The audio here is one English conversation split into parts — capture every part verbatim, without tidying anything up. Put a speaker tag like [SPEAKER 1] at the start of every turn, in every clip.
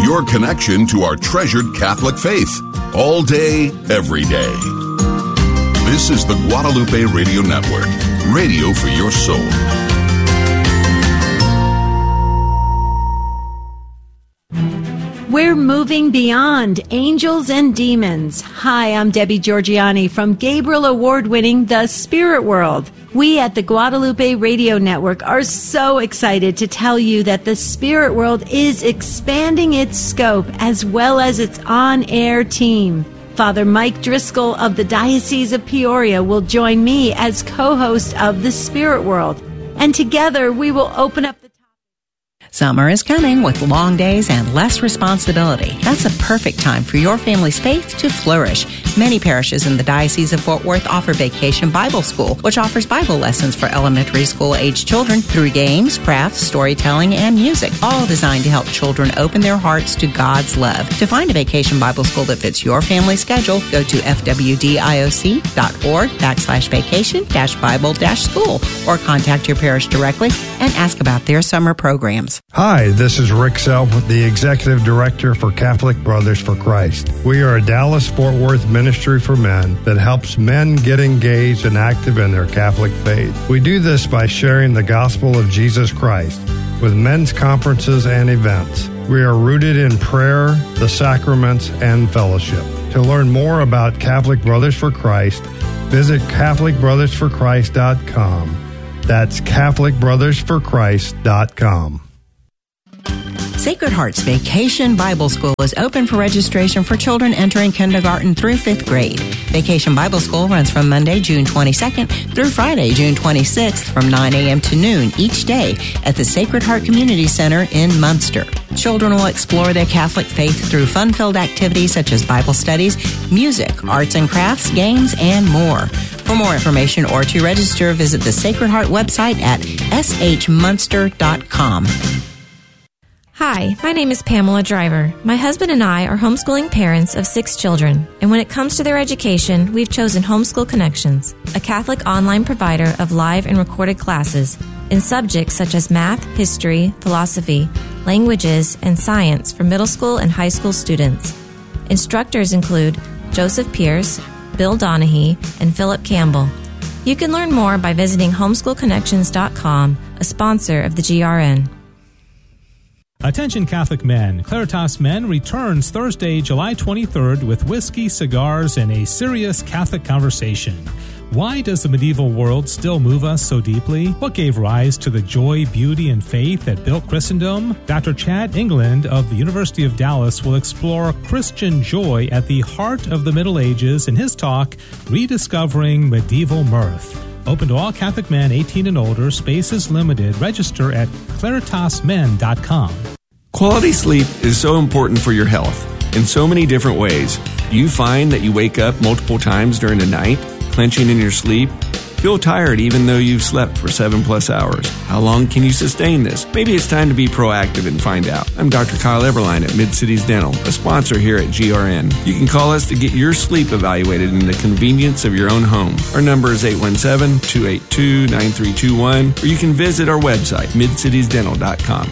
[SPEAKER 1] your connection to our treasured Catholic faith. All day, every day. This is the Guadalupe Radio Network, radio for your soul.
[SPEAKER 2] We're moving beyond angels and demons. Hi, I'm Debbie Georgiani from Gabriel Award-winning The Spirit World. We at the Guadalupe Radio Network are so excited to tell you that The Spirit World is expanding its scope as well as its on-air team. Father Mike Driscoll of the Diocese of Peoria will join me as co-host of The Spirit World. And together we will open up the
[SPEAKER 3] Summer is coming with long days and less responsibility. That's a perfect time for your family's faith to flourish. Many parishes in the Diocese of Fort Worth offer Vacation Bible School, which offers Bible lessons for elementary school-age children through games, crafts, storytelling, and music, all designed to help children open their hearts to God's love. To find a Vacation Bible School that fits your family schedule, go to fwdioc.org backslash vacation dash Bible dash school or contact your parish directly and ask about their summer programs.
[SPEAKER 4] Hi, this is Rick Self, the Executive Director for Catholic Brothers for Christ. We are a Dallas-Fort Worth ministry for men that helps men get engaged and active in their Catholic faith. We do this by sharing the gospel of Jesus Christ with men's conferences and events. We are rooted in prayer, the sacraments, and fellowship. To learn more about Catholic Brothers for Christ, visit catholic brothers for christ dot com. That's catholic brothers for christ dot com.
[SPEAKER 3] Sacred Heart's Vacation Bible School is open for registration for children entering kindergarten through fifth grade. Vacation Bible School runs from Monday, June twenty-second through Friday, June twenty-sixth from nine a.m. to noon each day at the Sacred Heart Community Center in Munster. Children will explore their Catholic faith through fun-filled activities such as Bible studies, music, arts and crafts, games, and more. For more information or to register, visit the Sacred Heart website at s h munster dot com.
[SPEAKER 5] Hi, my name is Pamela Driver. My husband and I are homeschooling parents of six children, and when it comes to their education, we've chosen Homeschool Connections, a Catholic online provider of live and recorded classes in subjects such as math, history, philosophy, languages, and science for middle school and high school students. Instructors include Joseph Pierce, Bill Donahue, and Philip Campbell. You can learn more by visiting homeschool connections dot com, a sponsor of the G R N.
[SPEAKER 6] Attention Catholic men, Claritas Men returns Thursday, July twenty-third with whiskey, cigars, and a serious Catholic conversation. Why does the medieval world still move us so deeply? What gave rise to the joy, beauty, and faith that built Christendom? Doctor Chad England of the University of Dallas will explore Christian joy at the heart of the Middle Ages in his talk, Rediscovering Medieval Mirth. Open to all Catholic men eighteen and older. Space is limited. Register at claritas men dot com.
[SPEAKER 7] Quality sleep is so important for your health in so many different ways. Do you find that you wake up multiple times during the night, clenching in your sleep? Feel tired even though you've slept for seven plus hours. How long can you sustain this? Maybe it's time to be proactive and find out. I'm Doctor Kyle Everline at Mid-Cities Dental, a sponsor here at G R N. You can call us to get your sleep evaluated in the convenience of your own home. Our number is eight one seven, two eight two, nine three two one, or you can visit our website, mid cities dental dot com.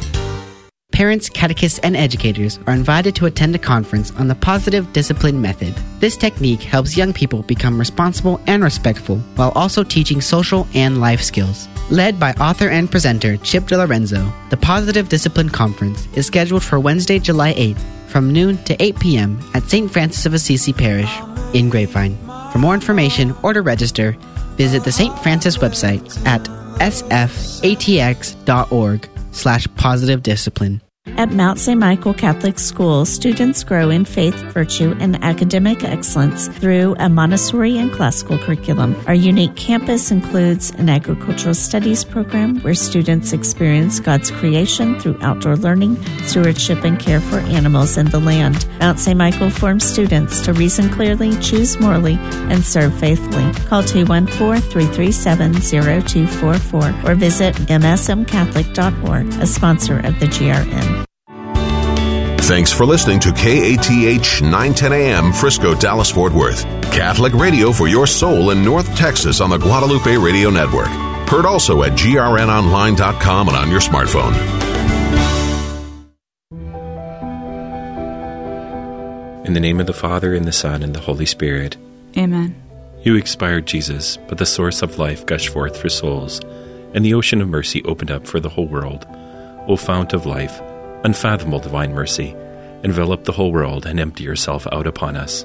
[SPEAKER 8] Parents, catechists, and educators are invited to attend a conference on the positive discipline method. This technique helps young people become responsible and respectful while also teaching social and life skills. Led by author and presenter Chip DeLorenzo, the Positive Discipline Conference is scheduled for Wednesday, July eighth from noon to eight p.m. at Saint Francis of Assisi Parish in Grapevine. For more information or to register, visit the Saint Francis website at s f a t x dot org slash positive discipline.
[SPEAKER 9] At Mount Saint Michael Catholic School, students grow in faith, virtue, and academic excellence through a Montessori and classical curriculum. Our unique campus includes an agricultural studies program where students experience God's creation through outdoor learning, stewardship, and care for animals and the land. Mount Saint Michael forms students to reason clearly, choose morally, and serve faithfully. Call two one four, three three seven, zero two four four or visit m s m catholic dot org, a sponsor of the G R N.
[SPEAKER 1] Thanks for listening to K A T H nine ten A M Frisco, Dallas, Fort Worth. Catholic radio for your soul in North Texas on the Guadalupe Radio Network. Heard also at G R N online dot com and on your smartphone.
[SPEAKER 10] In the name of the Father, and the Son, and the Holy Spirit.
[SPEAKER 11] Amen.
[SPEAKER 10] You expired, Jesus, but the source of life gushed forth for souls, and the ocean of mercy opened up for the whole world. O fount of life, unfathomable divine mercy, envelop the whole world and empty yourself out upon us.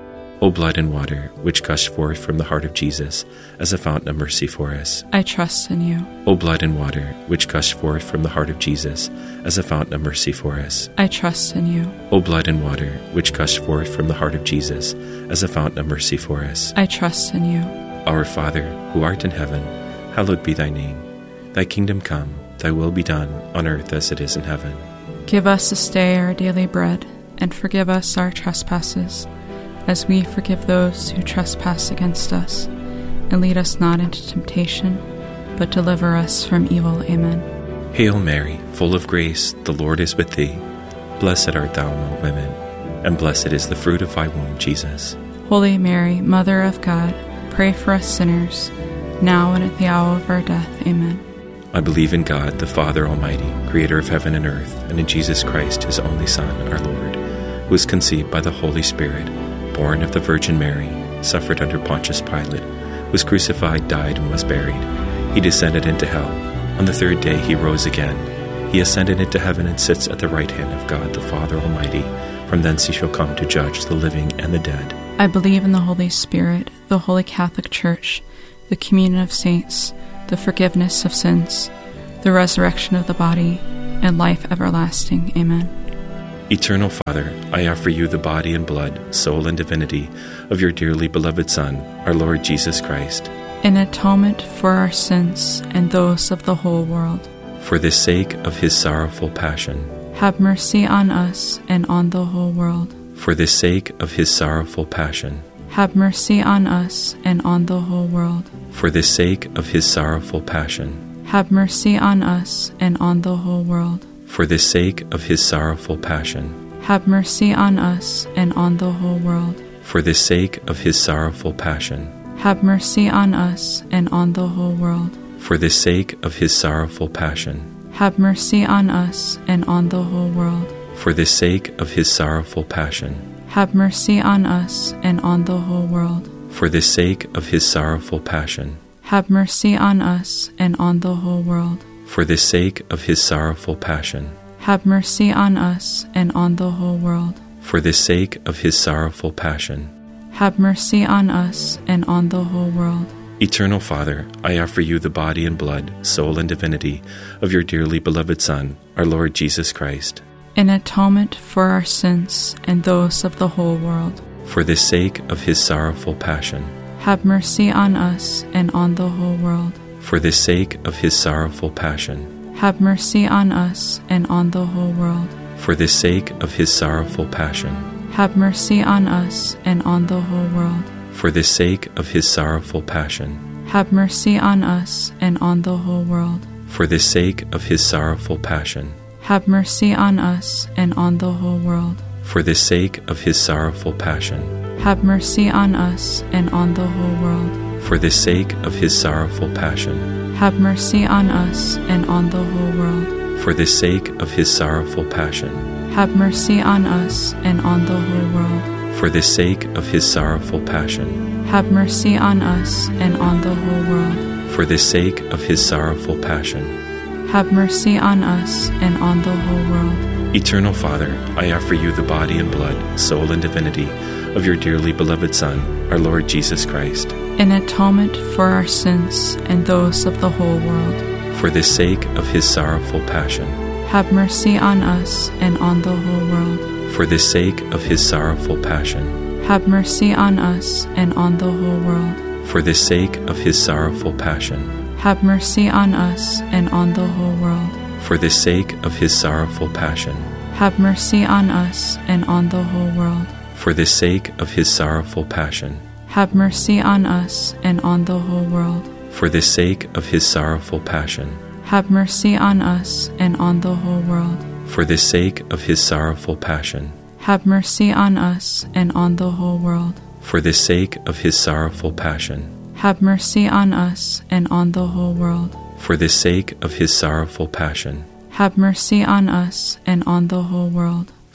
[SPEAKER 10] O blood and water, which gushed forth from the heart of Jesus as a fountain of mercy for us.
[SPEAKER 11] I trust in you.
[SPEAKER 10] O blood and water, which gushed forth from the heart of Jesus as a fountain of mercy for us.
[SPEAKER 11] I trust in you.
[SPEAKER 10] O blood and water, which gushed forth from the heart of Jesus as a fountain of mercy for us.
[SPEAKER 11] I trust in you.
[SPEAKER 10] Our Father, who art in heaven, hallowed be thy name. Thy kingdom come, thy will be done, on earth as it is in heaven.
[SPEAKER 11] Give us this day our daily bread, and forgive us our trespasses, as we forgive those who trespass against us. And lead us not into temptation, but deliver us from evil. Amen.
[SPEAKER 10] Hail Mary, full of grace, the Lord is with thee. Blessed art thou among women, and blessed is the fruit of thy womb, Jesus.
[SPEAKER 11] Holy Mary, Mother of God, pray for us sinners, now and at the hour of our death. Amen.
[SPEAKER 10] I believe in God, the Father Almighty, creator of heaven and earth, and in Jesus Christ, his only Son, our Lord, who was conceived by the Holy Spirit, born of the Virgin Mary, suffered under Pontius Pilate, was crucified, died, and was buried. He descended into hell. On the third day he rose again. He ascended into heaven and sits at the right hand of God the Father Almighty. From thence he shall come to judge the living and the dead.
[SPEAKER 11] I believe in the Holy Spirit, the Holy Catholic Church, the communion of saints, the forgiveness of sins, the resurrection of the body, and life everlasting. Amen.
[SPEAKER 10] Eternal Father, I offer you the body and blood, soul and divinity of your dearly beloved Son, our Lord Jesus Christ,
[SPEAKER 11] in atonement for our sins and those of the whole world.
[SPEAKER 10] For the sake of his sorrowful passion,
[SPEAKER 11] have mercy on us and on the whole world.
[SPEAKER 10] For the sake of his sorrowful passion,
[SPEAKER 11] have mercy on us and on the whole world.
[SPEAKER 10] For the sake of his sorrowful passion,
[SPEAKER 11] have mercy on us and on the whole world.
[SPEAKER 10] For the sake of his sorrowful passion,
[SPEAKER 11] have mercy on us and on the whole world.
[SPEAKER 10] For the sake of his sorrowful passion,
[SPEAKER 11] have mercy on us and on the whole world.
[SPEAKER 10] For the sake of his sorrowful passion,
[SPEAKER 11] have mercy on us and on the whole world.
[SPEAKER 10] For the sake of his sorrowful passion,
[SPEAKER 11] have mercy on us and on the whole world.
[SPEAKER 10] For the sake of his sorrowful passion,
[SPEAKER 11] have mercy on us and on the whole world.
[SPEAKER 10] For the sake of his sorrowful passion,
[SPEAKER 11] have mercy on us and on the whole world.
[SPEAKER 10] For the sake of his sorrowful passion,
[SPEAKER 11] have mercy on us and on the whole world.
[SPEAKER 10] Eternal Father, I offer you the body and blood, soul and divinity of your dearly beloved Son, our Lord Jesus Christ,
[SPEAKER 11] in atonement for our sins and those of the whole world.
[SPEAKER 10] For the sake of his sorrowful passion,
[SPEAKER 11] have mercy on us and on the whole world.
[SPEAKER 10] For the sake of his sorrowful passion,
[SPEAKER 11] have mercy on us and on the whole world.
[SPEAKER 10] For the sake of his sorrowful passion,
[SPEAKER 11] have mercy on us and on the whole world.
[SPEAKER 10] For the sake of his sorrowful passion,
[SPEAKER 11] have mercy on us and on the whole world.
[SPEAKER 10] For the sake of his sorrowful passion,
[SPEAKER 11] have mercy on us and on the whole world.
[SPEAKER 10] For the sake of his sorrowful passion,
[SPEAKER 11] have mercy on us and on the whole world.
[SPEAKER 10] For the sake of his sorrowful passion,
[SPEAKER 11] have mercy on us and on the whole world.
[SPEAKER 10] For the sake of his sorrowful passion,
[SPEAKER 11] have mercy on us and on the whole world.
[SPEAKER 10] For the sake of his sorrowful passion,
[SPEAKER 11] have mercy on us and on the whole world.
[SPEAKER 10] For the sake of his sorrowful passion,
[SPEAKER 11] have mercy on us and on the whole world.
[SPEAKER 10] Eternal Father, I offer you the body and blood, soul and divinity of your dearly beloved Son, our Lord Jesus Christ,
[SPEAKER 11] in atonement for our sins and those of the whole world.
[SPEAKER 10] For the sake of his sorrowful passion,
[SPEAKER 11] have mercy on us and on the whole world.
[SPEAKER 10] For the sake of his sorrowful passion,
[SPEAKER 11] have mercy on us and on the whole world.
[SPEAKER 10] For the sake of his sorrowful passion,
[SPEAKER 11] have mercy on us and on the whole world.
[SPEAKER 10] For the sake of his sorrowful passion,
[SPEAKER 11] have mercy on us and on the whole world.
[SPEAKER 10] For the sake of his sorrowful passion,
[SPEAKER 11] have mercy on us and on the whole world.
[SPEAKER 10] For the sake of his sorrowful passion,
[SPEAKER 11] have mercy on us and on the whole world.
[SPEAKER 10] For the sake of his sorrowful passion,
[SPEAKER 11] have mercy on us and on the whole world.
[SPEAKER 10] For the sake of his sorrowful passion,
[SPEAKER 11] have mercy on us and on the whole world.
[SPEAKER 10] For the sake of his sorrowful passion,
[SPEAKER 11] have mercy on us and on the whole world.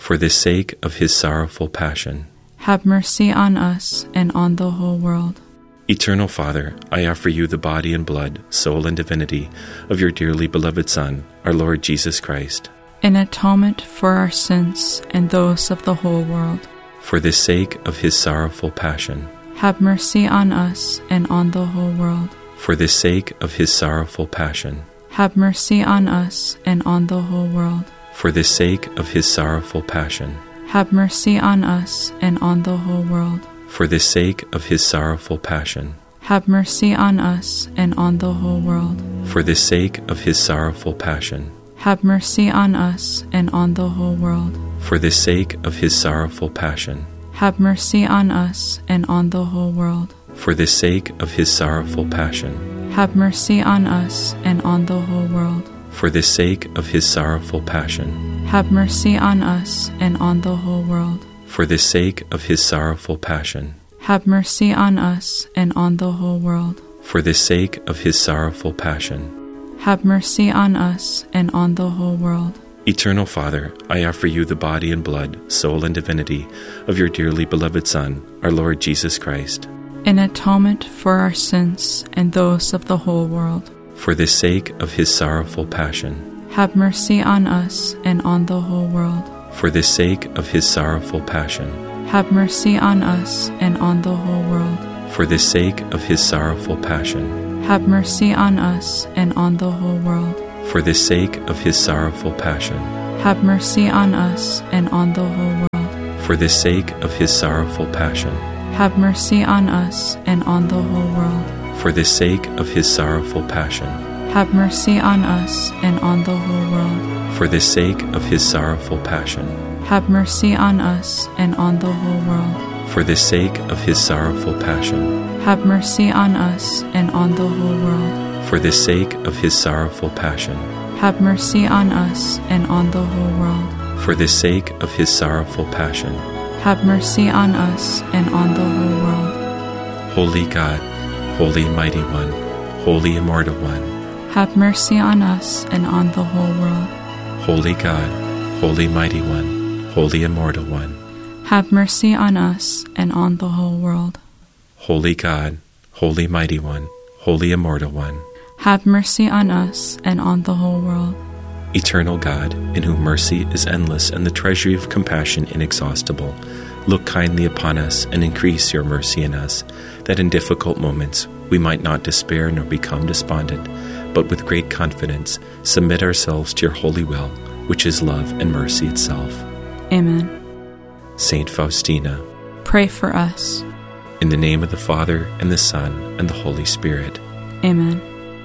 [SPEAKER 10] For the sake of his sorrowful passion,
[SPEAKER 11] have mercy on us and on the whole world.
[SPEAKER 10] Eternal Father, I offer you the body and blood, soul and divinity of your dearly beloved Son, our Lord Jesus Christ,
[SPEAKER 11] in atonement for our sins and those of the whole world.
[SPEAKER 10] For the sake of his sorrowful passion,
[SPEAKER 11] have mercy on us and on the whole world.
[SPEAKER 10] For the sake of his sorrowful passion,
[SPEAKER 11] have mercy on us and on the whole world.
[SPEAKER 10] For the sake of his sorrowful passion,
[SPEAKER 11] have mercy on us and on the whole world.
[SPEAKER 10] For the sake of his sorrowful passion,
[SPEAKER 11] have mercy on us and on the whole world.
[SPEAKER 10] For the sake of his sorrowful passion,
[SPEAKER 11] have mercy on us and on the whole world.
[SPEAKER 10] For the sake of his sorrowful passion,
[SPEAKER 11] have mercy on us and on the whole world.
[SPEAKER 10] For the sake of his sorrowful passion,
[SPEAKER 11] have mercy on us and on the whole world.
[SPEAKER 10] For the sake of his sorrowful passion,
[SPEAKER 11] have mercy on us and on the whole world.
[SPEAKER 10] For the sake of his sorrowful passion,
[SPEAKER 11] have mercy on us and on the whole world.
[SPEAKER 10] For the sake of his sorrowful passion,
[SPEAKER 11] have mercy on us and on the whole world.
[SPEAKER 10] Eternal Father, I offer you the body and blood, soul and divinity of your dearly beloved Son, our Lord Jesus Christ,
[SPEAKER 11] in atonement for our sins and those of the whole world.
[SPEAKER 10] For the sake of his sorrowful passion,
[SPEAKER 11] have mercy on us and on the whole world.
[SPEAKER 10] For the sake of his sorrowful passion,
[SPEAKER 11] have mercy on us and on the whole world.
[SPEAKER 10] For the sake of his sorrowful passion,
[SPEAKER 11] have mercy on us and on the whole world.
[SPEAKER 10] For the sake of his sorrowful passion,
[SPEAKER 11] have mercy on us and on the whole world.
[SPEAKER 10] For the sake of his sorrowful passion,
[SPEAKER 11] have mercy on us and on the whole world.
[SPEAKER 10] For the sake of his sorrowful passion,
[SPEAKER 11] have mercy on us and on the whole world.
[SPEAKER 10] For the sake of his sorrowful passion,
[SPEAKER 11] have mercy on us and on the whole world.
[SPEAKER 10] For the sake of his sorrowful passion,
[SPEAKER 11] have mercy on us and on the whole world.
[SPEAKER 10] For the sake of his sorrowful passion,
[SPEAKER 11] have mercy on us and on the whole world.
[SPEAKER 10] For the sake of his sorrowful passion,
[SPEAKER 11] have mercy on us and on the whole world.
[SPEAKER 10] Holy God, Holy Mighty One, Holy Immortal One,
[SPEAKER 11] have mercy on us and on the whole world.
[SPEAKER 10] Holy God, Holy Mighty One, Holy Immortal One,
[SPEAKER 11] have mercy on us and on the whole world.
[SPEAKER 10] Holy God, Holy Mighty One, Holy Immortal One,
[SPEAKER 11] have mercy on us and on the whole world.
[SPEAKER 10] Eternal God, in whom mercy is endless and the treasury of compassion inexhaustible, look kindly upon us and increase your mercy in us, that in difficult moments we might not despair nor become despondent, but with great confidence submit ourselves to your holy will, which is love and mercy itself.
[SPEAKER 11] Amen.
[SPEAKER 10] Saint Faustina,
[SPEAKER 11] pray for us.
[SPEAKER 10] In the name of the Father, and the Son, and the Holy Spirit.
[SPEAKER 11] Amen.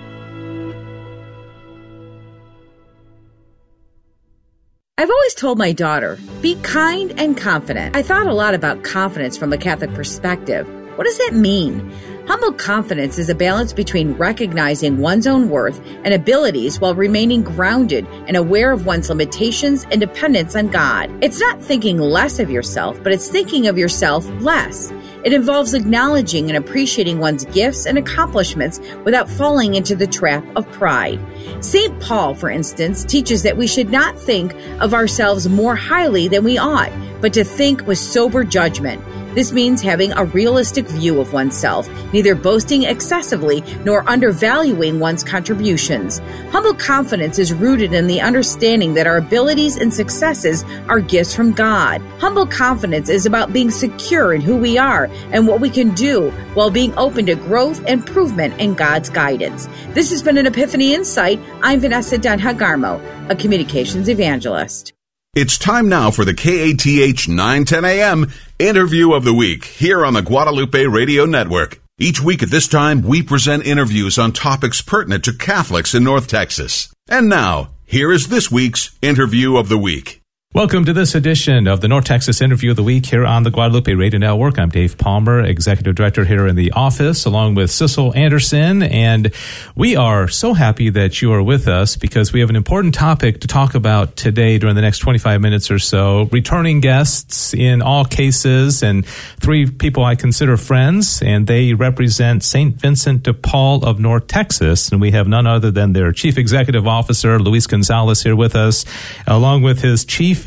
[SPEAKER 12] I've always told my daughter, be kind and confident. I thought a lot about confidence from a Catholic perspective. What does that mean? Humble confidence is a balance between recognizing one's own worth and abilities while remaining grounded and aware of one's limitations and dependence on God. It's not thinking less of yourself, but it's thinking of yourself less. It involves acknowledging and appreciating one's gifts and accomplishments without falling into the trap of pride. Saint Paul, for instance, teaches that we should not think of ourselves more highly than we ought, but to think with sober judgment. This means having a realistic view of oneself, neither boasting excessively nor undervaluing one's contributions. Humble confidence is rooted in the understanding that our abilities and successes are gifts from God. Humble confidence is about being secure in who we are and what we can do while being open to growth and improvement in God's guidance. This has been an Epiphany Insight. I'm Vanessa Dunha-Garmo, a communications evangelist.
[SPEAKER 1] It's time now for the K A T H nine ten a.m. Interview of the Week here on the Guadalupe Radio Network. Each week at this time, we present interviews on topics pertinent to Catholics in North Texas. And now, here is this week's Interview of the Week.
[SPEAKER 6] Welcome to this edition of the North Texas Interview of the Week here on the Guadalupe Radio Network. I'm Dave Palmer, Executive Director here in the office, along with Cecil Anderson. And we are so happy that you are with us because we have an important topic to talk about today during the next twenty-five minutes or so. Returning guests in all cases, and three people I consider friends, and they represent Saint Vincent de Paul of North Texas. And we have none other than their Chief Executive Officer, Luis Gonzalez, here with us, along with his Chief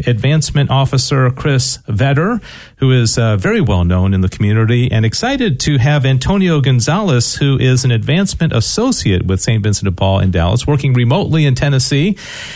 [SPEAKER 6] Advancement Officer Chris Vetter, who is uh, very well known in the community, and excited to have Antonio Gonzalez, who is an Advancement Associate with Saint Vincent de Paul in Dallas, working remotely in Tennessee.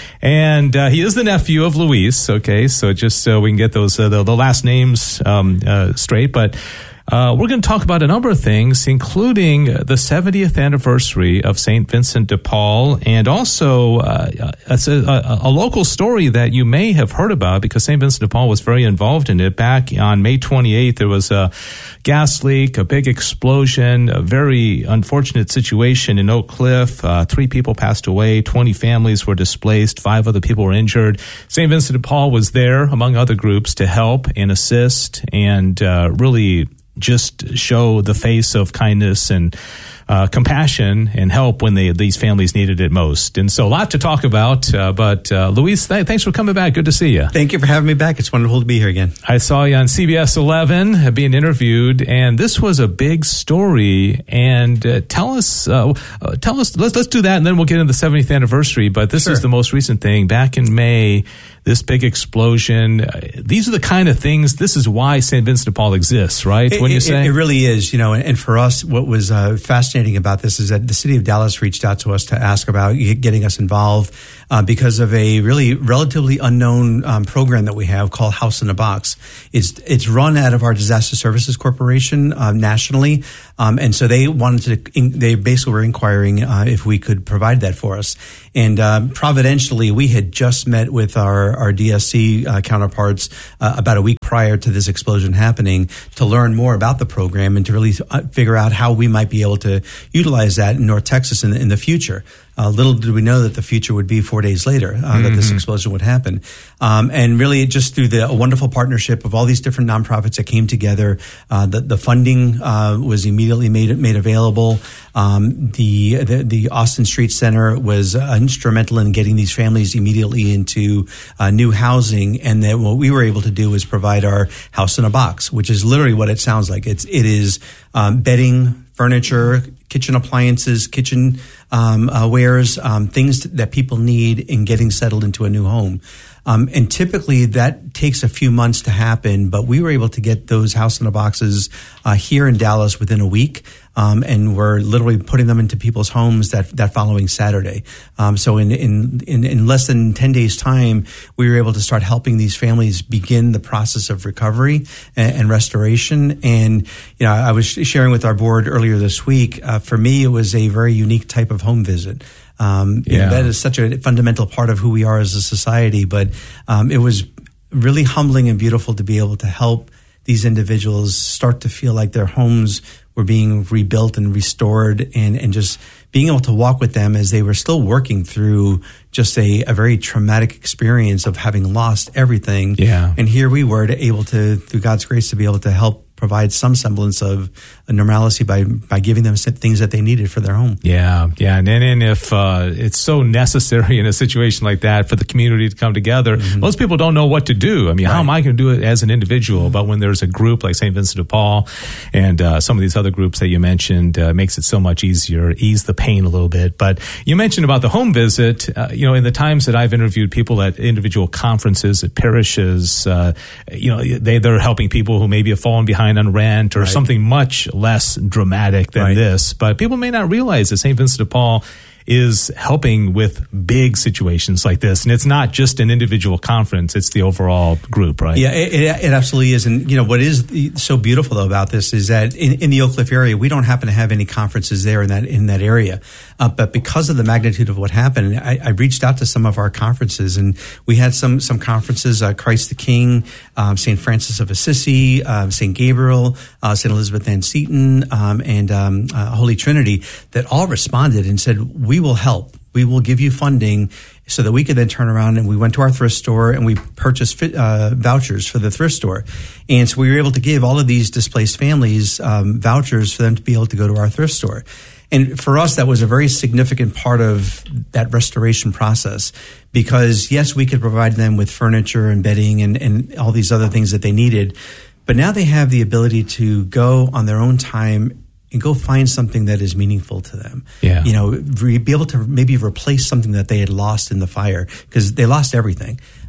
[SPEAKER 6] And uh, he is the nephew of Luis, okay, so just so we can get those uh, the, the last names um, uh, straight. But uh, we're going to talk about a number of things, including the seventieth anniversary of Saint Vincent de Paul, and also uh, a, a, a local story that you may have heard about, because Saint Vincent de Paul was very involved in it. Back on May twenty-eighth, there was a gas leak, a big explosion, a very unfortunate situation in Oak Cliff. Uh, three people passed away, twenty families were displaced, five other people were injured. Saint Vincent de Paul was there, among other groups, to help and assist and uh, really just show the face of kindness and uh, compassion and help when they, these families needed it most. And so a lot to talk about. Uh, but uh, Luis, th- thanks for coming back. Good to see you.
[SPEAKER 13] Thank you for having me back. It's wonderful to be here again.
[SPEAKER 6] I saw you on C B S eleven being interviewed, and this was a big story. And uh, tell us, uh, uh, tell us. Let's let's do that, and then we'll get into the seventieth anniversary. But this
[SPEAKER 13] Sure.
[SPEAKER 6] is the most recent thing. Back in May, this big explosion. Uh, these are the kind of things. This is why Saint Vincent de Paul exists, right?
[SPEAKER 13] It,
[SPEAKER 6] When you
[SPEAKER 13] it,
[SPEAKER 6] say
[SPEAKER 13] it really is, you know. And, and for us, what was uh, fascinating about this is that the city of Dallas reached out to us to ask about getting us involved uh, because of a really relatively unknown um, program that we have called House in a Box. It's it's run out of our Disaster Services Corporation uh, nationally, um, and so they wanted to. In, they basically were inquiring uh, if we could provide that for us. And um, providentially, we had just met with our our D S C uh, counterparts uh, about a week prior to this explosion happening to learn more about the program and to really uh, figure out how we might be able to utilize that in North Texas in the, in the future. Uh, little did we know that the future would be four days later, uh, mm-hmm. that this explosion would happen. Um, and really just through the a wonderful partnership of all these different nonprofits that came together, uh, the, the funding uh, was immediately made made available. Um, the, the the Austin Street Center was uh, instrumental in getting these families immediately into uh, new housing. And then what we were able to do is provide our House in a Box, which is literally what it sounds like. It's it is um, bedding, furniture, kitchen appliances, kitchen um, uh, wares, um, things that people need in getting settled into a new home. Um, and typically that takes a few months to happen, but we were able to get those House in a Boxes uh, here in Dallas within a week. Um, and we're literally putting them into people's homes that, that following Saturday. Um, so in, in, in, in less than ten days time, we were able to start helping these families begin the process of recovery and, and restoration. And, you know, I was sharing with our board earlier this week, uh, for me, it was a very unique type of home visit. Um, yeah. you know, that is such a fundamental part of who we are as a society, but, um, it was really humbling and beautiful to be able to help these individuals start to feel like their homes were being rebuilt and restored, and, and just being able to walk with them as they were still working through just a, a very traumatic experience of having lost everything.
[SPEAKER 6] Yeah.
[SPEAKER 13] And here we were to able to, through God's grace, to be able to help provide some semblance of a normalcy by by giving them things that they needed for their home.
[SPEAKER 6] Yeah, yeah. And, and if uh, it's so necessary in a situation like that for the community to come together, mm-hmm. most people don't know what to do. I mean, right. How am I going to do it as an individual? Mm-hmm. But when there's a group like Saint Vincent de Paul and uh, some of these other groups that you mentioned, uh, makes it so much easier, ease the pain a little bit. But you mentioned about the home visit. Uh, you know, in the times that I've interviewed people at individual conferences, at parishes, uh, you know, they, they're helping people who maybe have fallen behind on rent or right. something much less dramatic than right. this. But people may not realize that Saint Vincent de Paul is helping with big situations like this. And it's not just an individual conference, it's the overall group, right?
[SPEAKER 13] Yeah, it, it absolutely is. And, you know, what is so beautiful though about this is that in, in the Oak Cliff area, we don't happen to have any conferences there in that in that area. Uh, but because of the magnitude of what happened, I, I reached out to some of our conferences, and we had some some conferences, uh, Christ the King, um, Saint Francis of Assisi, uh, Saint Gabriel, uh, Saint Elizabeth Ann Seton, um, and um, uh, Holy Trinity, that all responded and said, we will help. We will give you funding so that we could then turn around, and we went to our thrift store and we purchased uh, vouchers for the thrift store. And so we were able to give all of these displaced families um, vouchers for them to be able to go to our thrift store. And for us, that was a very significant part of that restoration process, because yes, we could provide them with furniture and bedding and, and all these other things that they needed. But now they have the ability to go on their own time and go find something that is meaningful to them.
[SPEAKER 6] Yeah.
[SPEAKER 13] You know, re- be able to maybe replace something that they had lost in the fire, because they lost everything.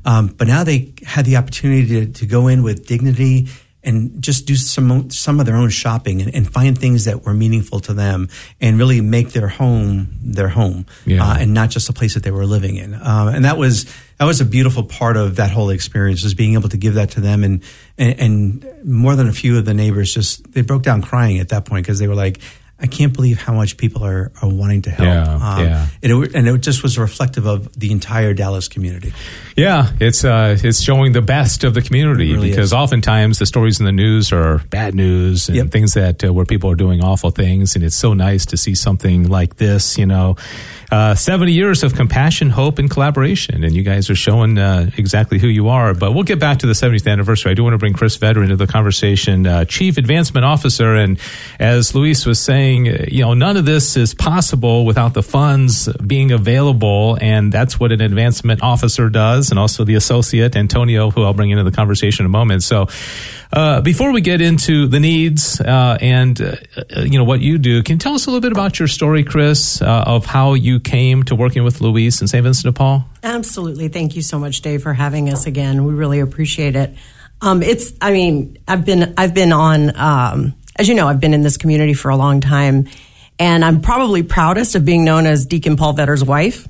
[SPEAKER 13] Um, but now they had the opportunity to, to go in with dignity and just do some some of their own shopping and, and find things that were meaningful to them and really make their home their home
[SPEAKER 6] yeah.
[SPEAKER 13] uh, and not just a place that they were living in. Um, and that was that was a beautiful part of that whole experience, was being able to give that to them. And, and, and more than a few of the neighbors just, they broke down crying at that point because they were like, I can't believe how much people are, are wanting to help.
[SPEAKER 6] Yeah,
[SPEAKER 13] um,
[SPEAKER 6] yeah.
[SPEAKER 13] And, it, and it just was reflective of the entire Dallas community.
[SPEAKER 6] Yeah, it's uh, it's showing the best of the community,
[SPEAKER 13] really
[SPEAKER 6] because
[SPEAKER 13] is.
[SPEAKER 6] oftentimes the stories in the news are bad news and
[SPEAKER 13] Yep.
[SPEAKER 6] things that uh, where people are doing awful things, and it's so nice to see something like this. You know, uh, seventy years of compassion, hope, and collaboration, and you guys are showing uh, exactly who you are. But we'll get back to the seventieth anniversary. I do want to bring Chris Vedder into the conversation, uh, Chief Advancement Officer, and as Luis was saying, you know, none of this is possible without the funds being available, and that's what an advancement officer does. And also the associate, Antonio, who I'll bring into the conversation in a moment. So uh, before we get into the needs uh, and, uh, you know, what you do, can you tell us a little bit about your story, Chris, uh, of how you came to working with Luis in Saint Vincent de Paul?
[SPEAKER 14] Absolutely. Thank you so much, Dave, for having us again. We really appreciate it. Um, it's, I mean, I've been, I've been on, um, as you know, I've been in this community for a long time. And I'm probably proudest of being known as Deacon Paul Vedder's wife.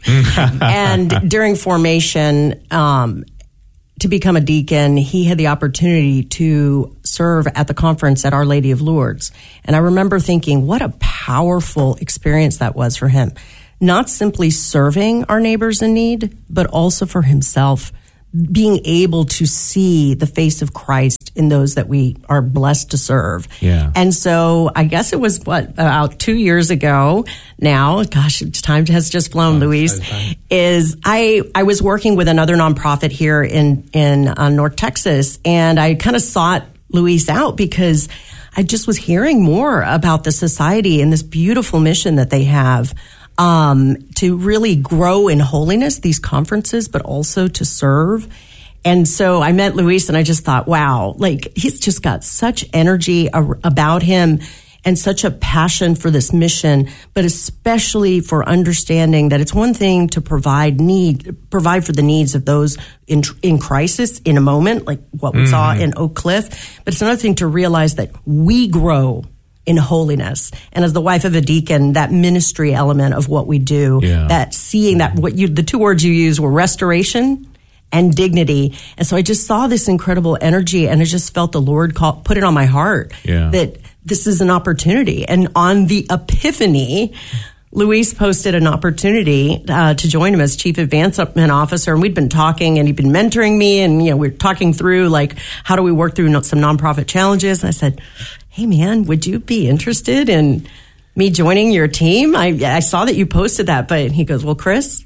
[SPEAKER 14] And during formation, um, to become a deacon, he had the opportunity to serve at the conference at Our Lady of Lourdes. And I remember thinking, what a powerful experience that was for him. Not simply serving our neighbors in need, but also for himself, being able to see the face of Christ in those that we are blessed to serve.
[SPEAKER 6] Yeah.
[SPEAKER 14] And so I guess it was, what, about two years ago now, gosh, time has just flown, oh, Luis, is I, I was working with another nonprofit here in, in uh, North Texas, and I kind of sought Luis out because I just was hearing more about the society and this beautiful mission that they have. Um, to really grow in holiness, these conferences, but also to serve. And so I met Luis and I just thought, wow, like he's just got such energy ar- about him and such a passion for this mission, but especially for understanding that it's one thing to provide need, provide for the needs of those in, in crisis in a moment, like what we mm-hmm. saw in Oak Cliff. But it's another thing to realize that we grow in holiness. And as the wife of a deacon, that ministry element of what we do,
[SPEAKER 6] yeah.
[SPEAKER 14] that seeing that what you, the two words you used were restoration and dignity. And so I just saw this incredible energy and I just felt the Lord call, put it on my heart
[SPEAKER 6] yeah.
[SPEAKER 14] that this is an opportunity. And on the Epiphany, Luis posted an opportunity uh, to join him as Chief Advancement Officer, and we'd been talking, and he'd been mentoring me, and you know we we're talking through like how do we work through some nonprofit challenges. And I said, "Hey, man, would you be interested in me joining your team? I I saw that you posted that." But he goes, "Well, Chris,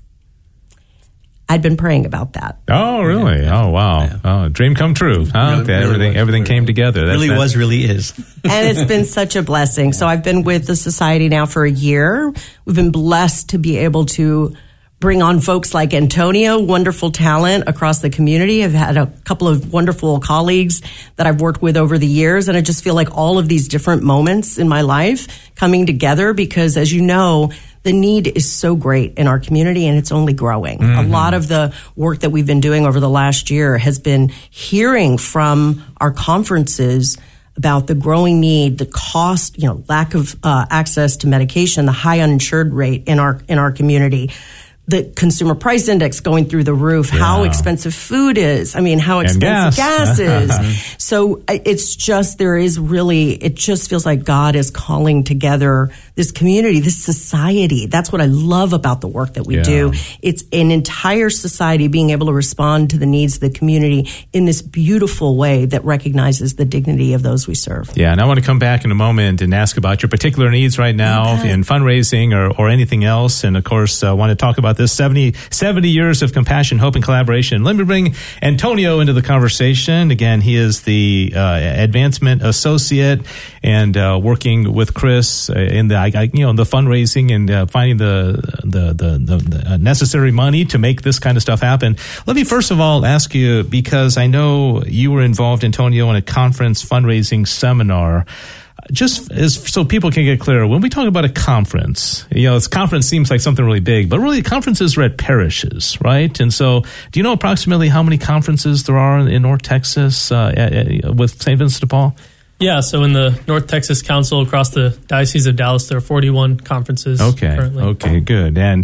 [SPEAKER 14] I'd been praying about that."
[SPEAKER 6] Oh, really? Oh, wow! Yeah. Oh, dream come true. Huh?
[SPEAKER 13] Really,
[SPEAKER 6] okay,
[SPEAKER 13] really
[SPEAKER 6] everything
[SPEAKER 13] was,
[SPEAKER 6] everything
[SPEAKER 13] really
[SPEAKER 6] came together. That's,
[SPEAKER 13] really
[SPEAKER 6] that.
[SPEAKER 13] was, really is.
[SPEAKER 14] And it's been such a blessing. So I've been with the society now for a year. We've been blessed to be able to bring on folks like Antonio, wonderful talent across the community. I've had a couple of wonderful colleagues that I've worked with over the years. And I just feel like all of these different moments in my life coming together because, as you know, the need is so great in our community and it's only growing. Mm-hmm. A lot of the work that we've been doing over the last year has been hearing from our conferences about the growing need, the cost, you know, lack of uh, access to medication, the high uninsured rate in our in our community, the consumer price index going through the roof, yeah. how expensive food is. I mean, how expensive gas, gas is. So it's just, there is really, it just feels like God is calling together this community, this society. That's what I love about the work that we yeah. do. It's an entire society being able to respond to the needs of the community in this beautiful way that recognizes the dignity of those we serve.
[SPEAKER 6] Yeah, and I want to come back in a moment and ask about your particular needs right now okay. in fundraising or, or anything else. And of course, I uh, want to talk about this seventy, seventy years of compassion, hope, and collaboration. Let me bring Antonio into the conversation. Again, he is the uh, advancement associate and uh, working with Chris in the I, you know the fundraising and uh, finding the the, the the the necessary money to make this kind of stuff happen. Let me first of all ask you, because I know you were involved, Antonio, in a conference fundraising seminar. just as so people can get clear, when we talk about a conference, you know, this conference seems like something really big, but really conferences are at parishes, right? And so do you know approximately how many conferences there are in North Texas uh, at, at, with Saint Vincent de Paul?
[SPEAKER 15] Yeah, so in the North Texas Council across the Diocese of Dallas, there are forty-one conferences
[SPEAKER 6] okay,
[SPEAKER 15] currently. Okay,
[SPEAKER 6] good. And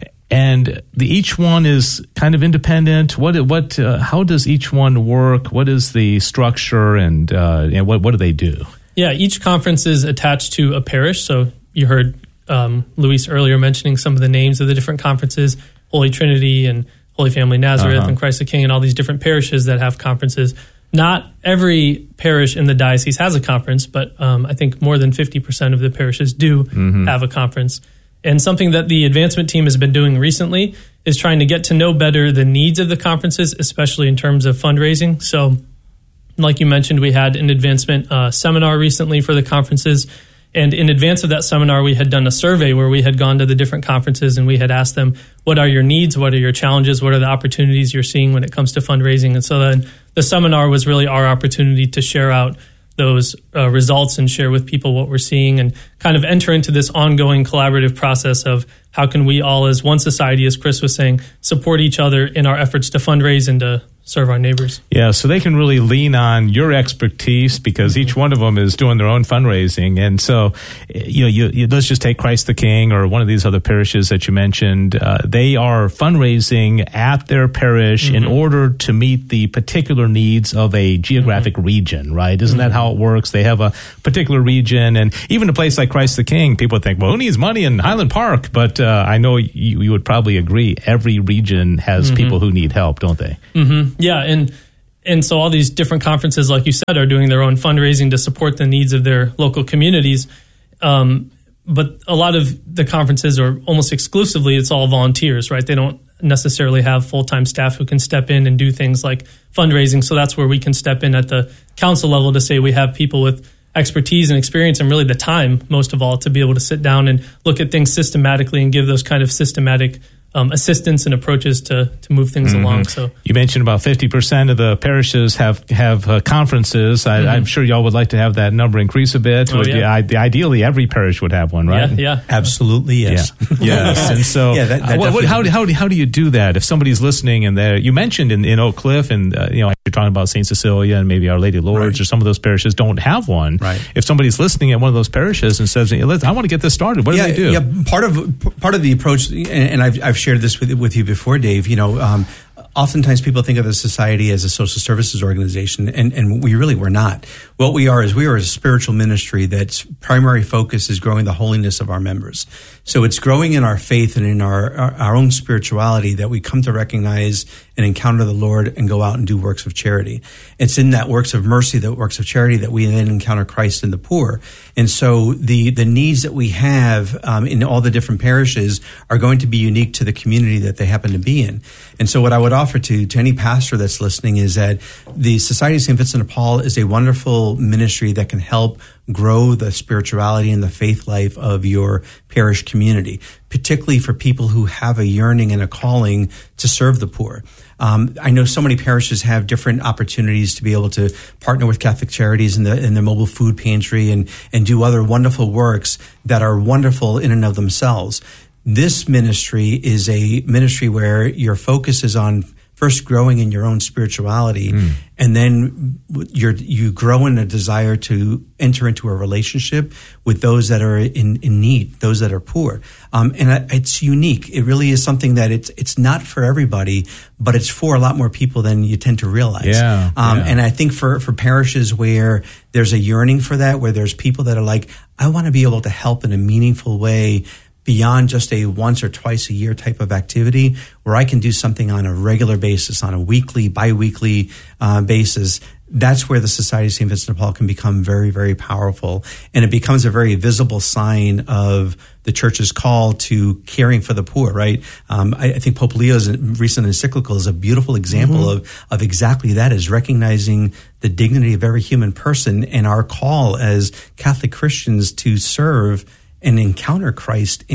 [SPEAKER 6] and the, each one is kind of independent. What what? Uh, how does each one work? What is the structure, and uh, and what what do they do?
[SPEAKER 15] Yeah, each conference is attached to a parish. So you heard um, Luis earlier mentioning some of the names of the different conferences: Holy Trinity and Holy Family Nazareth uh-huh. and Christ the King, and all these different parishes that have conferences. Not every parish in the diocese has a conference, but um, I think more than fifty percent of the parishes do mm-hmm. have a conference. And something that the advancement team has been doing recently is trying to get to know better the needs of the conferences, especially in terms of fundraising. So, like you mentioned, we had an advancement uh, seminar recently for the conferences. And in advance of that seminar, we had done a survey where we had gone to the different conferences and we had asked them, what are your needs? What are your challenges? What are the opportunities you're seeing when it comes to fundraising? And so then the seminar was really our opportunity to share out those uh, results and share with people what we're seeing and kind of enter into this ongoing collaborative process of how can we all as one society, as Chris was saying, support each other in our efforts to fundraise and to serve our neighbors.
[SPEAKER 6] Yeah, so they can really lean on your expertise because mm-hmm. each one of them is doing their own fundraising. And so, you know, you, you, let's just take Christ the King or one of these other parishes that you mentioned. Uh, they are fundraising at their parish mm-hmm. in order to meet the particular needs of a geographic mm-hmm. region, right? Isn't mm-hmm. that how it works? They have a particular region, and even a place like Christ the King, people think, well, who needs money in Highland Park? But uh, I know you, you would probably agree every region has mm-hmm. people who need help, don't they?
[SPEAKER 15] Mm-hmm. Yeah, and and so all these different conferences, like you said, are doing their own fundraising to support the needs of their local communities. Um, but a lot of the conferences are almost exclusively, it's all volunteers, right? They don't necessarily have full-time staff who can step in and do things like fundraising. So that's where we can step in at the council level to say we have people with expertise and experience and really the time, most of all, to be able to sit down and look at things systematically and give those kind of systematic Um, assistance and approaches to, to move things mm-hmm. along. So
[SPEAKER 6] you mentioned about fifty percent of the parishes have have uh, conferences. I, mm-hmm. I'm sure y'all would like to have that number increase a bit.
[SPEAKER 15] Oh, yeah.
[SPEAKER 6] the, ideally, every parish would have one, right?
[SPEAKER 15] Yeah, yeah.
[SPEAKER 13] Absolutely, yes.
[SPEAKER 6] Yeah. Yes, and so yeah, that, that uh, what, what, how, do, how, do, how do you do that if somebody's listening and they're, you mentioned in, in Oak Cliff and uh, you know you're talking about Saint Cecilia and maybe Our Lady of Lourdes right. or some of those parishes don't have one.
[SPEAKER 13] Right.
[SPEAKER 6] If somebody's listening at one of those parishes and says, I want to get this started, what
[SPEAKER 13] yeah,
[SPEAKER 6] do they do?
[SPEAKER 13] Yeah, part of part of the approach, and, and I've I've shared this with with you before, Dave, you know, um, oftentimes people think of the society as a social services organization, and, and we really were not. What we are is we are a spiritual ministry that's primary focus is growing the holiness of our members. So it's growing in our faith and in our, our, our own spirituality that we come to recognize and encounter the Lord and go out and do works of charity. It's in that works of mercy, that works of charity, that we then encounter Christ in the poor. And so the, the needs that we have um, in all the different parishes are going to be unique to the community that they happen to be in. And so what I would offer to, to any pastor that's listening is that the Society of Saint Vincent de Paul is a wonderful ministry that can help grow the spirituality and the faith life of your parish community, particularly for people who have a yearning and a calling to serve the poor. Um, I know so many parishes have different opportunities to be able to partner with Catholic Charities in the in the mobile food pantry and and do other wonderful works that are wonderful in and of themselves. This ministry is a ministry where your focus is on first growing in your own spirituality, mm. and then you're, you grow in a desire to enter into a relationship with those that are in, in need, those that are poor. Um, and it's unique. It really is something that it's it's not for everybody, but it's for a lot more people than you tend to realize.
[SPEAKER 6] Yeah,
[SPEAKER 13] um,
[SPEAKER 6] yeah.
[SPEAKER 13] And I think for, for parishes where there's a yearning for that, where there's people that are like, I want to be able to help in a meaningful way beyond just a once or twice a year type of activity, where I can do something on a regular basis, on a weekly, bi-weekly uh, basis, that's where the Society of Saint Vincent de Paul can become very, very powerful. And it becomes a very visible sign of the church's call to caring for the poor, right? Um, I, I think Pope Leo's recent encyclical is a beautiful example mm-hmm. of, of exactly that, is recognizing the dignity of every human person and our call as Catholic Christians to serve and encounter Christ in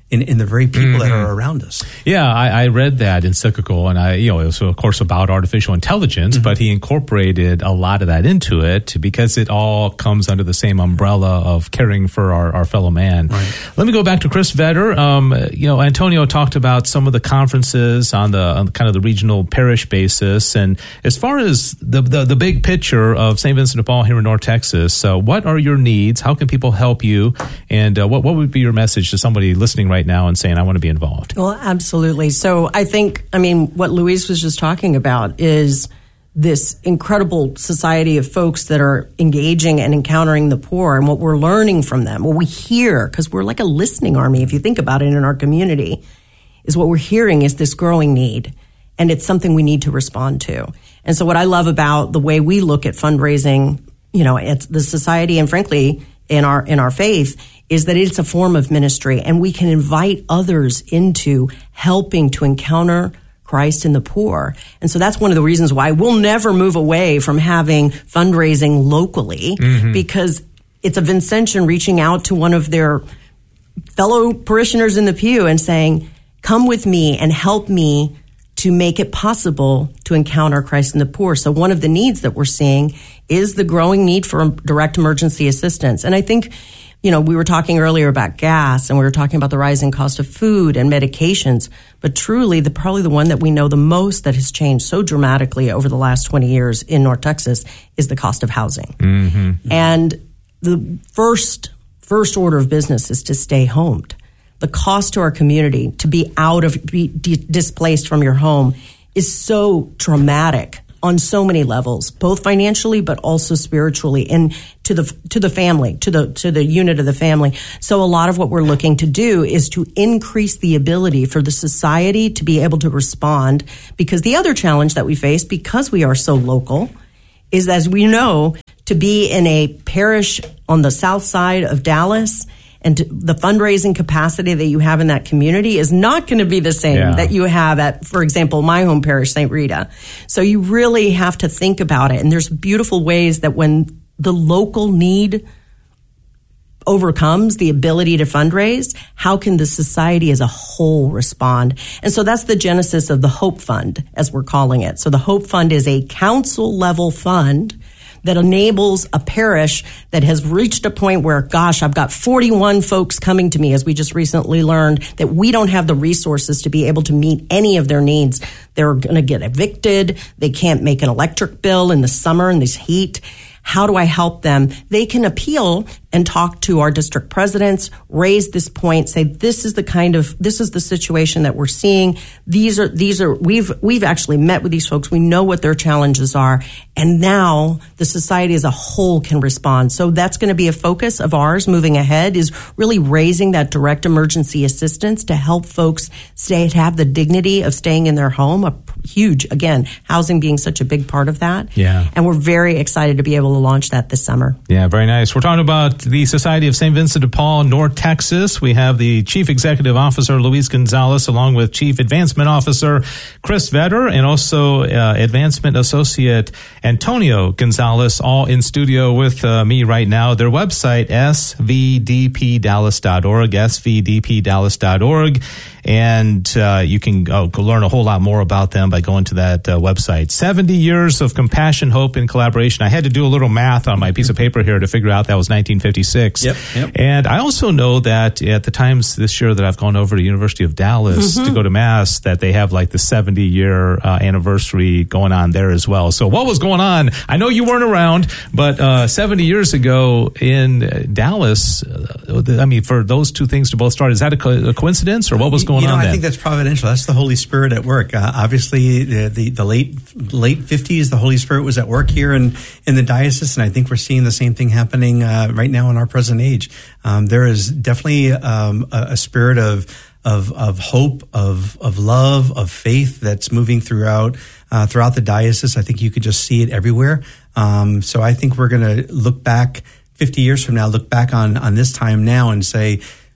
[SPEAKER 13] in, in the very people mm-hmm. that are around us.
[SPEAKER 6] Yeah, I, I read that encyclical, and I, you know, it was of course about artificial intelligence, mm-hmm. but he incorporated a lot of that into it because it all comes under the same umbrella of caring for our, our fellow man. Right. Let me go back to Chris Vetter. Um, you know, Antonio talked about some of the conferences on the on kind of the regional parish basis, and as far as the the, the big picture of Saint Vincent de Paul here in North Texas, uh, what are your needs? How can people help you? And uh, what what would be your message to somebody listening right now and saying, I want to be involved?
[SPEAKER 14] Well, absolutely. So I think, I mean, what Luis was just talking about is this incredible society of folks that are engaging and encountering the poor, and what we're learning from them, what we hear, because we're like a listening army, if you think about it, in our community, is what we're hearing is this growing need, and it's something we need to respond to. And so what I love about the way we look at fundraising, you know, at the society, and frankly, in our in our faith, is that it's a form of ministry, and we can invite others into helping to encounter Christ in the poor. And so that's one of the reasons why we'll never move away from having fundraising locally, mm-hmm. because it's a Vincentian reaching out to one of their fellow parishioners in the pew and saying, come with me and help me to make it possible to encounter Christ in the poor. So one of the needs that we're seeing is the growing need for direct emergency assistance. And I think, you know, we were talking earlier about gas, and we were talking about the rising cost of food and medications, but truly the probably the one that we know the most that has changed so dramatically over the last twenty years in North Texas is the cost of housing. Mm-hmm. And the first first order of business is to stay homed. The cost to our community to be out of, be d- displaced from your home is so dramatic on so many levels, both financially but also spiritually, and to the to the family, to the to the unit of the family. So a lot of what we're looking to do is to increase the ability for the society to be able to respond, because the other challenge that we face, because we are so local, is, as we know, to be in a parish on the south side of Dallas, and to, the fundraising capacity that you have in that community is not going to be the same yeah. that you have at, for example, my home parish, Saint Rita. So you really have to think about it. And there's beautiful ways that when the local need overcomes the ability to fundraise, how can the society as a whole respond? And so that's the genesis of the Hope Fund, as we're calling it. So the Hope Fund is a council level fund that enables a parish that has reached a point where, gosh, I've got forty-one folks coming to me, as we just recently learned, that we don't have the resources to be able to meet any of their needs. They're going to get evicted. They can't make an electric bill in the summer in this heat. How do I help them? They can appeal and talk to our district presidents, raise this point, say, this is the kind of, this is the situation that we're seeing. These are, these are, we've, we've actually met with these folks. We know what their challenges are. And now the society as a whole can respond. So that's going to be a focus of ours moving ahead, is really raising that direct emergency assistance to help folks stay, to have the dignity of staying in their home. A huge, again, housing being such a big part of that.
[SPEAKER 6] Yeah.
[SPEAKER 14] And we're very excited to be able to launch that this summer.
[SPEAKER 6] Yeah, very nice. We're talking about the Society of Saint Vincent de Paul, North Texas. We have the Chief Executive Officer, Luis Gonzalez, along with Chief Advancement Officer, Chris Vetter, and also uh, Advancement Associate Antonio Gonzalez, all in studio with uh, me right now. Their website, s v d p dallas dot org, s v d p dallas dot org. And uh, you can uh, learn a whole lot more about them by going to that uh, website. seventy years of compassion, hope, and collaboration. I had to do a little math on my piece of paper here to figure out that was nineteen fifty-six.
[SPEAKER 13] Yep, yep.
[SPEAKER 6] And I also know that at the times this year that I've gone over to University of Dallas mm-hmm. to go to Mass, that they have like the seventy-year uh, anniversary going on there as well. So what was going on? I know you weren't around, but uh, seventy years ago in Dallas, uh, I mean, for those two things to both start, is that a, co- a coincidence, or what was going
[SPEAKER 13] you know,
[SPEAKER 6] on
[SPEAKER 13] I
[SPEAKER 6] then?
[SPEAKER 13] think that's providential. That's the Holy Spirit at work. Uh, obviously, the, the the late late fifties, the Holy Spirit was at work here in, in the diocese, and I think we're seeing the same thing happening uh, right now in our present age. Um, there is definitely um, a, a spirit of of of hope, of of love, of faith that's moving throughout uh, throughout the diocese. I think you could just see it everywhere. Um, so I think we're going to look back fifty years from now, look back on on this time now and say,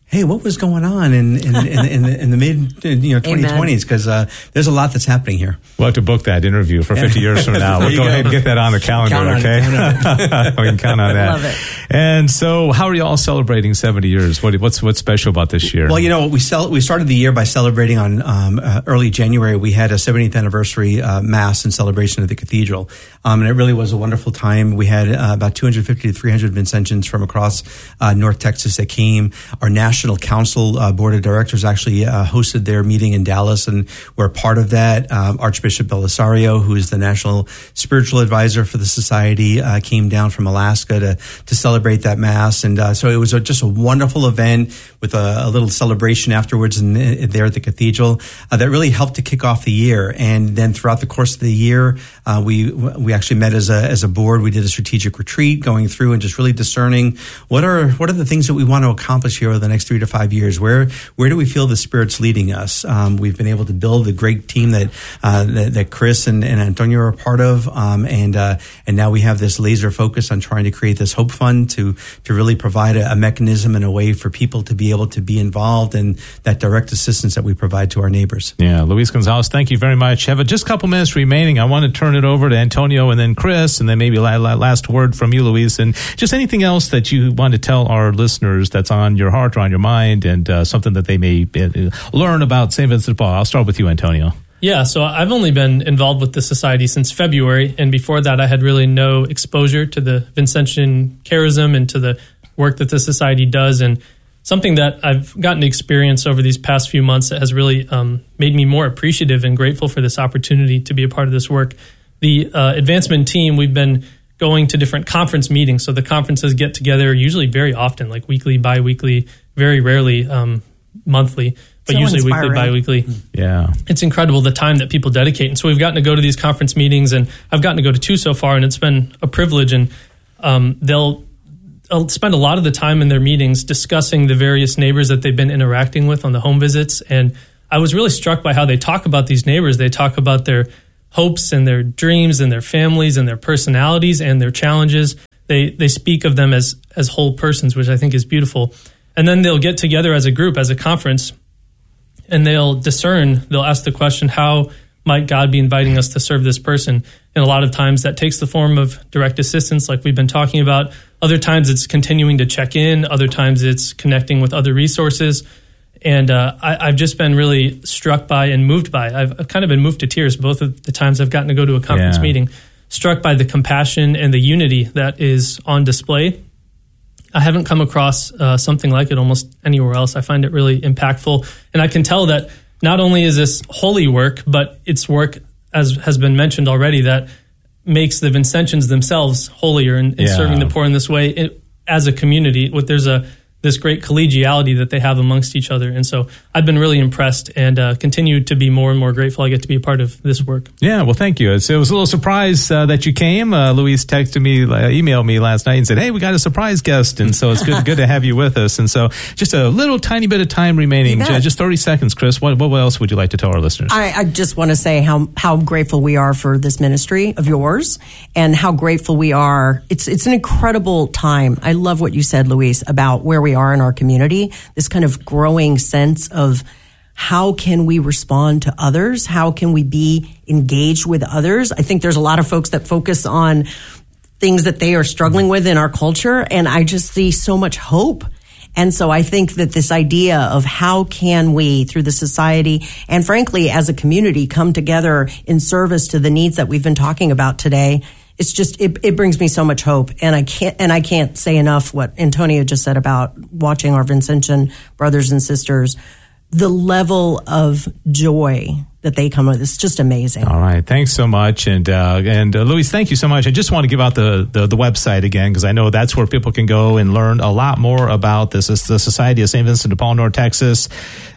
[SPEAKER 13] hey, what was going on in in, in, in, the, in the mid you know twenty twenties? Because uh, there's a lot that's happening here.
[SPEAKER 6] We'll have to book that interview for fifty years from now. We'll go, go ahead and get that on the calendar,
[SPEAKER 13] count
[SPEAKER 6] okay?
[SPEAKER 13] On it, count on it.
[SPEAKER 6] We can count on that.
[SPEAKER 14] Love it.
[SPEAKER 6] And so, how are you all celebrating seventy years? What, what's what's special about this year?
[SPEAKER 13] Well, you know, we cel- we started the year by celebrating on um, uh, early January. We had a seventieth anniversary uh, mass and celebration at the cathedral, um, and it really was a wonderful time. We had uh, about two hundred fifty to three hundred Vincentians from across uh, North Texas that came. Our National Council uh, Board of Directors actually uh, hosted their meeting in Dallas, and we're a part of that. Um, Archbishop Belisario, who is the National Spiritual Advisor for the Society, uh, came down from Alaska to to celebrate that mass, and uh, so it was a, just a wonderful event with a, a little celebration afterwards in, in, there at the cathedral uh, that really helped to kick off the year. And then throughout the course of the year, uh, we we actually met as a as a board. We did a strategic retreat, going through and just really discerning what are what are the things that we want to accomplish here over the next three to five years. Where where do we feel the Spirit's leading us? Um, we've been able to build a great team that uh, that, that Chris and, and Antonio are a part of, um, and uh, and now we have this laser focus on trying to create this Hope Fund to to really provide a, a mechanism and a way for people to be able to be involved in that direct assistance that we provide to our neighbors.
[SPEAKER 6] Yeah, Luis Gonzalez, thank you very much. Have a, just a couple minutes remaining. I want to turn it over to Antonio and then Chris, and then maybe la- la- last word from you, Luis, and just anything else that you want to tell our listeners that's on your heart or on your mind, and uh, something that they may uh, learn about Saint Vincent de Paul. I'll start with you, Antonio.
[SPEAKER 15] Yeah, so I've only been involved with the society since February, and before that I had really no exposure to the Vincentian charism and to the work that the society does, and something that I've gotten to experience over these past few months that has really um, made me more appreciative and grateful for this opportunity to be a part of this work. The uh, advancement team, we've been going to different conference meetings, so the conferences get together usually very often, like weekly, bi-weekly, very rarely um, monthly. But
[SPEAKER 14] so
[SPEAKER 15] usually
[SPEAKER 14] inspiring.
[SPEAKER 15] weekly, bi-weekly.
[SPEAKER 6] Yeah.
[SPEAKER 15] It's incredible the time that people dedicate. And so we've gotten to go to these conference meetings, and I've gotten to go to two so far, and it's been a privilege. And um, they'll, they'll spend a lot of the time in their meetings discussing the various neighbors that they've been interacting with on the home visits. And I was really struck by how they talk about these neighbors. They talk about their hopes and their dreams and their families and their personalities and their challenges. They they speak of them as as whole persons, which I think is beautiful. And then they'll get together as a group, as a conference, and they'll discern, they'll ask the question, how might God be inviting us to serve this person? And a lot of times that takes the form of direct assistance, like we've been talking about. Other times it's continuing to check in. Other times it's connecting with other resources. And uh, I, I've just been really struck by and moved by, I've, I've kind of been moved to tears both of the times I've gotten to go to a conference
[SPEAKER 6] Yeah.
[SPEAKER 15] meeting, struck by the compassion and the unity that is on display. I haven't come across uh, something like it almost anywhere else. I find it really impactful. And I can tell that not only is this holy work, but it's work, as has been mentioned already, that makes the Vincentians themselves holier in, in
[SPEAKER 6] Yeah.
[SPEAKER 15] serving the poor in this way. It, as a community, what there's a this great collegiality that they have amongst each other. And so I've been really impressed and uh, continue to be more and more grateful I get to be a part of this work.
[SPEAKER 6] Yeah, well, thank you. It's, it was a little surprise uh, that you came. Uh, Luis texted me, uh, emailed me last night and said, hey, we got a surprise guest. And so it's good good to have you with us. And so just a little tiny bit of time remaining. J- just thirty seconds, Chris. What, what else would you like to tell our listeners?
[SPEAKER 14] I, I just want to say how how grateful we are for this ministry of yours, and how grateful we are. It's it's an incredible time. I love what you said, Luis, about where we are in our community. This kind of growing sense of how can we respond to others? How can we be engaged with others? I think there's a lot of folks that focus on things that they are struggling with in our culture, and I just see so much hope. And so I think that this idea of how can we, through the society and frankly as a community, come together in service to the needs that we've been talking about today, it's just it, it brings me so much hope. And I can't and I can't say enough what Antonio just said about watching our Vincentian brothers and sisters. The level of joy that they come with, it's just amazing.
[SPEAKER 6] All right. Thanks so much. And uh, and uh, Luis, thank you so much. I just want to give out the, the, the website again, because I know that's where people can go and learn a lot more about this. It's the Society of Saint Vincent de Paul, North Texas,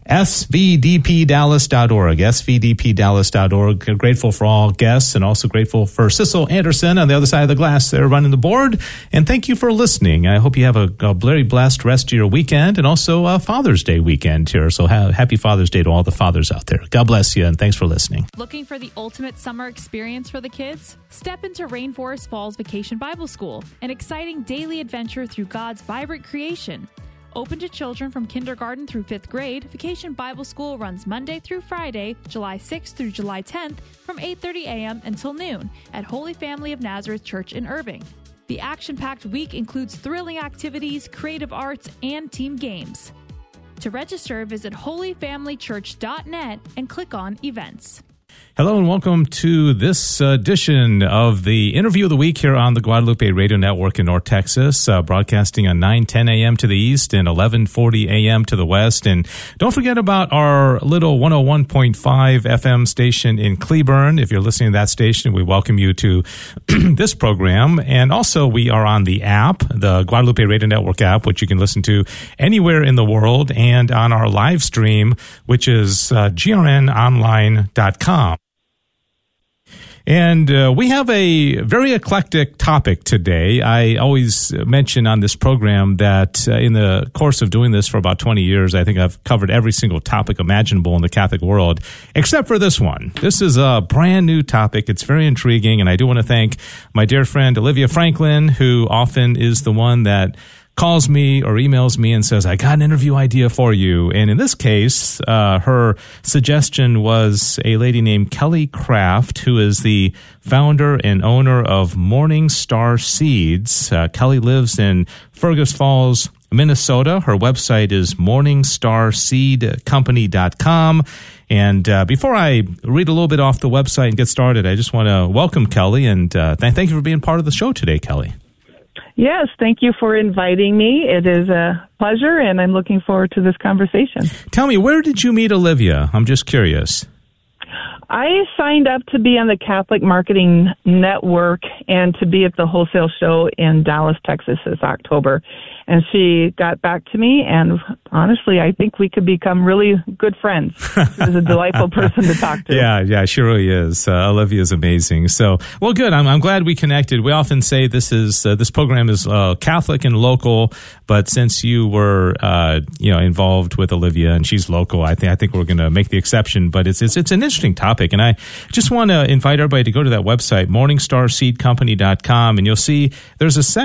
[SPEAKER 6] S V D P Dallas dot org, S V D P Dallas dot org. Grateful for all guests, and also grateful for Sissel Anderson on the other side of the glass there running the board. And thank you for listening. I hope you have a, a very blessed rest of your weekend, and also a Father's Day weekend here. So ha- happy Father's Day to all the fathers out there. God bless you, and thanks for listening.
[SPEAKER 16] Looking for the ultimate summer experience for the kids? Step into Rainforest Falls Vacation Bible School, an exciting daily adventure through God's vibrant creation. Open to children from kindergarten through fifth grade, Vacation Bible School runs Monday through Friday, July sixth through July tenth, from eight thirty a.m. until noon at Holy Family of Nazareth Church in Irving. The action-packed week includes thrilling activities, creative arts, and team games. To register, visit holy family church dot net and click on Events.
[SPEAKER 6] Hello and welcome to this edition of the Interview of the Week here on the Guadalupe Radio Network in North Texas, uh, broadcasting on nine ten a.m. to the east and eleven forty a.m. to the west. And don't forget about our little one oh one point five F M station in Cleburne. If you're listening to that station, we welcome you to this program. And also we are on the app, the Guadalupe Radio Network app, which you can listen to anywhere in the world, and on our live stream, which is uh, G R N online dot com. And uh, we have a very eclectic topic today. I always mention on this program that uh, in the course of doing this for about twenty years, I think I've covered every single topic imaginable in the Catholic world, except for this one. This is a brand new topic. It's very intriguing, and I do want to thank my dear friend Olivia Franklin, who often is the one that calls me or emails me and says, I got an interview idea for you. And in this case, uh, her suggestion was a lady named Kelly Craft, who is the founder and owner of Morning Star Seeds. Uh, Kelly lives in Fergus Falls, Minnesota. Her website is morning star seed company dot com. And uh, before I read a little bit off the website and get started, I just want to welcome Kelly and uh, th- thank you for being part of the show today, Kelly.
[SPEAKER 17] Yes, thank you for inviting me. It is a pleasure, and I'm looking forward to this conversation.
[SPEAKER 6] Tell me, where did you meet Olivia? I'm just curious.
[SPEAKER 17] I signed up to be on the Catholic Marketing Network and to be at the Wholesale Show in Dallas, Texas this October. And she got back to me, and honestly, I think we could become really good friends. She's a delightful person to talk to.
[SPEAKER 6] Yeah, yeah, she really is. Uh, Olivia is amazing. So, well, good. I'm, I'm glad we connected. We often say this is uh, this program is uh, Catholic and local, but since you were uh, you know involved with Olivia and she's local, I think I think we're going to make the exception. But it's it's it's an interesting topic, and I just want to invite everybody to go to that website, morning star seed company dot com, and you'll see there's a section